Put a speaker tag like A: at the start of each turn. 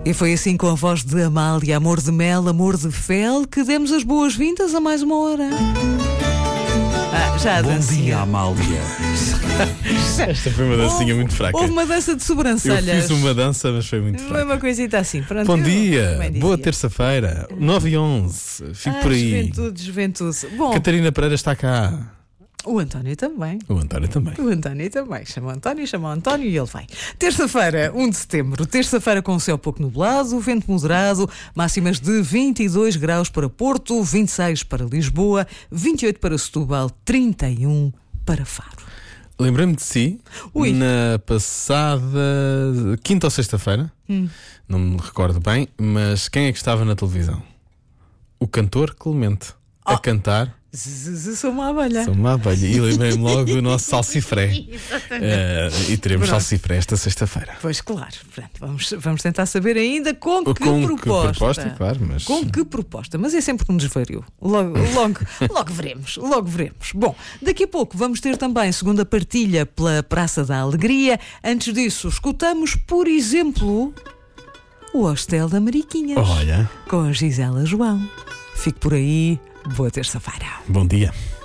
A: E foi assim com a voz de Amália, amor de mel, amor de fel, que demos as boas-vindas a mais uma hora. Já a
B: Bom
A: dancinha.
B: dia, Amália.
C: Esta foi uma dancinha muito fraca.
A: Houve uma dança de
C: Eu
A: sobrancelhas.
C: fiz uma dança, mas foi muito
A: Foi
C: fraca.
A: uma coisita assim. Pronto,
C: Bom
A: eu
C: dia,
A: também dizia.
C: boa terça-feira, 9h11. Fico por aí.
A: Juventude, juventude. Bom,
C: Catarina Pereira está cá.
A: o António também.
C: O António também.
A: O António também. Chama o António e ele vai. Terça-feira, 1 de setembro. Terça-feira com o céu pouco nublado, vento moderado, máximas de 22 graus para Porto, 26 para Lisboa, 28 para Setúbal, 31 para Faro.
C: Lembrei-me de si
A: Ui.
C: na passada quinta ou sexta-feira. Não me recordo bem, mas quem é que estava na televisão? O cantor Clemente a cantar
A: Sou uma abelha.
C: Sou uma abelha. E lembrei-me logo do nosso salsifré. E teremos
A: Pronto.
C: salsifré esta sexta-feira.
A: Pois claro, pronto, vamos tentar saber ainda com que
C: Com que
A: proposta.
C: proposta, claro, mas-
A: Com que proposta, mas é sempre um desvario. Logo veremos, logo veremos. Bom, daqui a pouco vamos ter também segunda partilha pela Praça da Alegria. Antes disso, escutamos, por exemplo, o Hostel da Mariquinhas.
C: Olha,
A: Com a Gisela João. Fique por aí, boa terça-feira.
C: bom dia.